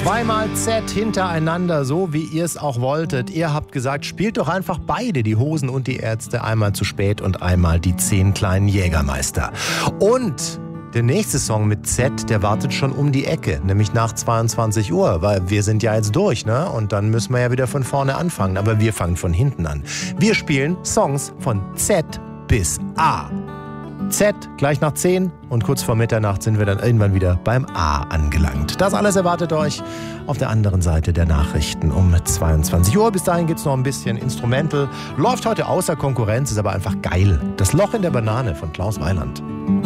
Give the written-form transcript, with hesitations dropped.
Zweimal Z hintereinander, so wie ihr es auch wolltet. Ihr habt gesagt, spielt doch einfach beide, die Hosen und die Ärzte. Einmal zu spät und einmal die 10 kleinen Jägermeister. Und der nächste Song mit Z, der wartet schon um die Ecke, nämlich nach 22 Uhr, weil wir sind ja jetzt durch, ne? Und dann müssen wir ja wieder von vorne anfangen, aber wir fangen von hinten an. Wir spielen Songs von Z bis A. Z gleich nach 10 und kurz vor Mitternacht sind wir dann irgendwann wieder beim A angelangt. Das alles erwartet euch auf der anderen Seite der Nachrichten um 22 Uhr. Bis dahin gibt's noch ein bisschen Instrumental. Läuft heute außer Konkurrenz, ist aber einfach geil. Das Loch in der Banane von Klaus Weiland.